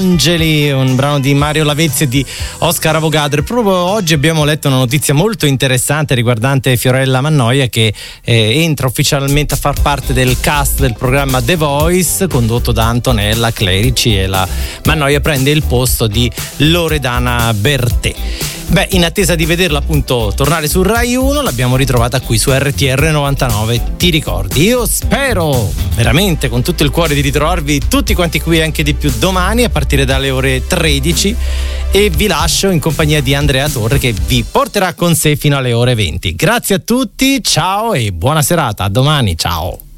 Angeli, un brano di Mario Lavezzi e di Oscar Avogadro. E proprio oggi abbiamo letto una notizia molto interessante riguardante Fiorella Mannoia, che entra ufficialmente a far parte del cast del programma The Voice condotto da Antonella Clerici, e la Mannoia prende il posto di Loredana Bertè. Beh, in attesa di vederla appunto tornare su Rai 1, l'abbiamo ritrovata qui su RTR 99. Ti ricordi? Io spero veramente con tutto il cuore di ritrovarvi tutti quanti qui, anche di più, domani a partire dalle ore 13, e vi lascio in compagnia di Andrea Torre, che vi porterà con sé fino alle ore 20. Grazie a tutti, ciao e buona serata, a domani, ciao.